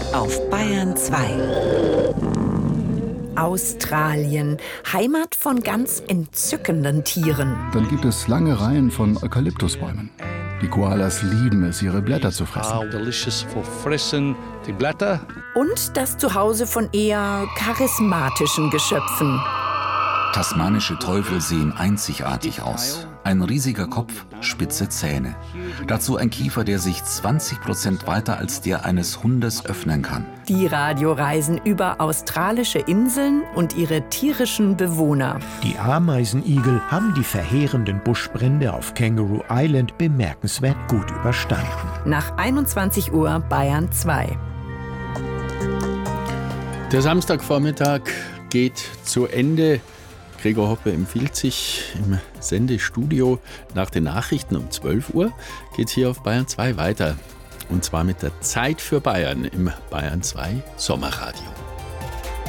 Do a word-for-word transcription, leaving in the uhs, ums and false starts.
auf Bayern zwei. Australien, Heimat von ganz entzückenden Tieren. Dann gibt es lange Reihen von Eukalyptusbäumen. Die Koalas lieben es, ihre Blätter zu fressen. Delicious for fressen die Blätter. Und das Zuhause von eher charismatischen Geschöpfen. Tasmanische Teufel sehen einzigartig aus. Ein riesiger Kopf, spitze Zähne. Dazu ein Kiefer, der sich zwanzig Prozent weiter als der eines Hundes öffnen kann. Die Radioreisen über australische Inseln und ihre tierischen Bewohner. Die Ameisenigel haben die verheerenden Buschbrände auf Kangaroo Island bemerkenswert gut überstanden. Nach einundzwanzig Uhr Bayern zwei. Der Samstagvormittag geht zu Ende. Gregor Hoppe empfiehlt sich im Sendestudio. Nach den Nachrichten um zwölf Uhr geht es hier auf Bayern zwei weiter. Und zwar mit der Zeit für Bayern im Bayern zwei Sommerradio.